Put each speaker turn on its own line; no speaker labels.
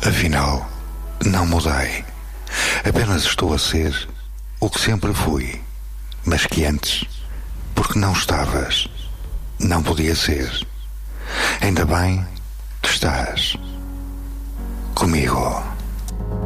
Afinal, não mudei. Apenas estou a ser o que sempre fui, mas que antes, porque não estavas, não podia ser. Ainda bem que estás comigo.